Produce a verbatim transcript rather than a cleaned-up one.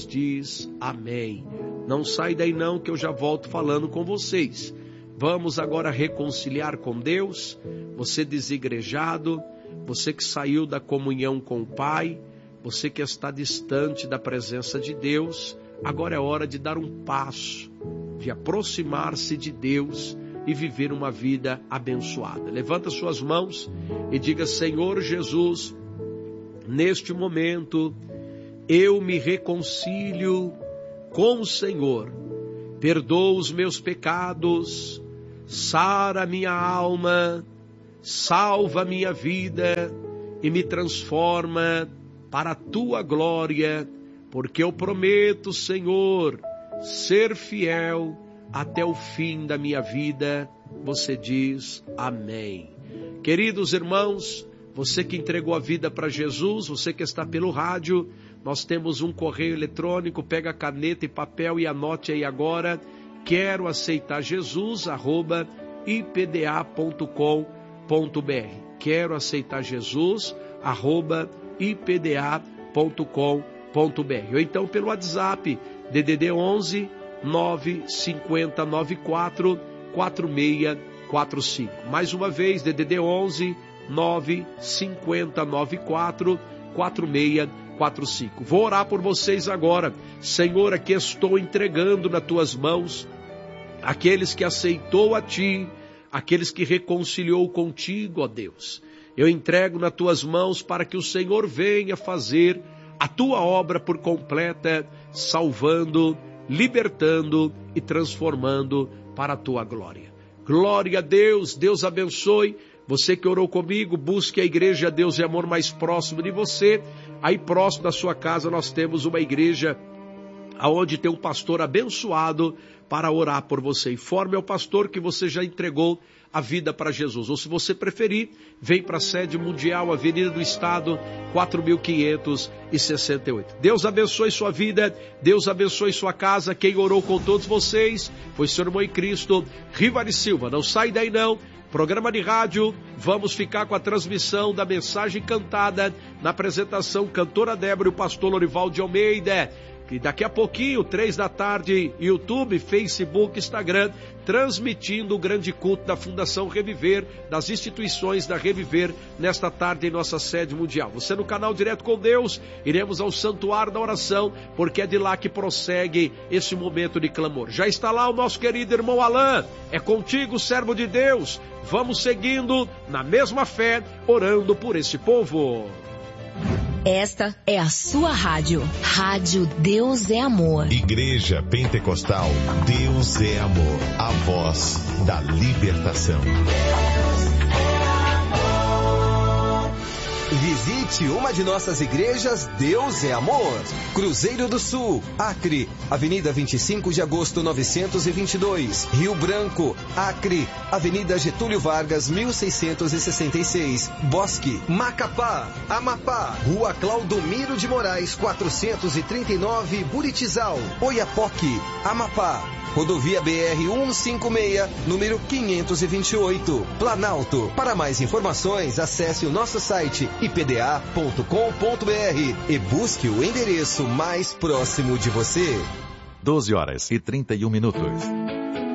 diz amém. Não sai daí não, que eu já volto falando com vocês. Vamos agora reconciliar com Deus. Você desigrejado, você que saiu da comunhão com o Pai, você que está distante da presença de Deus, agora é hora de dar um passo, de aproximar-se de Deus e viver uma vida abençoada. Levanta suas mãos e diga: Senhor Jesus, neste momento eu me reconcilio com o Senhor, perdoa os meus pecados, sara minha alma, salva minha vida e me transforma para a tua glória, porque eu prometo, Senhor, ser fiel até o fim da minha vida. Você diz amém. Queridos irmãos, você que entregou a vida para Jesus, você que está pelo rádio, nós temos um correio eletrônico. Pega caneta e papel e anote aí agora: quero aceitar Jesus, arroba i p d a ponto com ponto b r. Quero aceitar Jesus, arroba i p d a ponto com ponto b r. Ou então pelo WhatsApp, D D D onze, nove cinco zero nove quatro, quatro seis quatro cinco. Mais uma vez, D D D onze, nove cinco zero nove quatro, quatro seis quatro cinco. Vou orar por vocês agora. Senhor, aqui estou entregando nas tuas mãos aqueles que aceitou a ti, aqueles que reconciliou contigo, ó Deus. Eu entrego nas tuas mãos para que o Senhor venha fazer a tua obra por completa, salvando, libertando e transformando para a tua glória. Glória a Deus. Deus abençoe. Você que orou comigo, busque a igreja Deus e Amor mais próximo de você. Aí próximo da sua casa nós temos uma igreja aonde tem um pastor abençoado para orar por você. Informe ao pastor que você já entregou a vida para Jesus. Ou se você preferir, vem para a sede mundial, Avenida do Estado, quatro mil quinhentos e sessenta e oito. Deus abençoe sua vida, Deus abençoe sua casa. Quem orou com todos vocês foi seu irmão em Cristo, Rivari Silva. Não sai daí não. Programa de rádio, vamos ficar com a transmissão da mensagem cantada na apresentação Cantora Débora e o pastor Lorival de Almeida. E daqui a pouquinho, três da tarde, YouTube, Facebook, Instagram, transmitindo o grande culto da Fundação Reviver, das instituições da Reviver, nesta tarde em nossa sede mundial. Você no canal Direto com Deus, iremos ao Santuário da Oração, porque é de lá que prossegue esse momento de clamor. Já está lá o nosso querido irmão Alain. É contigo, servo de Deus. Vamos seguindo na mesma fé, orando por esse povo. Esta é a sua rádio. Rádio Deus é Amor. Igreja Pentecostal Deus é Amor. A voz da libertação. Visite uma de nossas igrejas Deus é Amor. Cruzeiro do Sul, Acre, Avenida vinte e cinco de agosto novecentos e vinte e dois. Rio Branco, Acre, Avenida Getúlio Vargas mil seiscentos e sessenta e seis. Bosque, Macapá, Amapá, Rua Claudomiro de Moraes quatrocentos e trinta e nove, Buritizal, Oiapoque, Amapá. Rodovia B R cento e cinquenta e seis, número quinhentos e vinte e oito, Planalto. Para mais informações, acesse o nosso site i p d a ponto com ponto b r e busque o endereço mais próximo de você. doze horas e trinta e um minutos.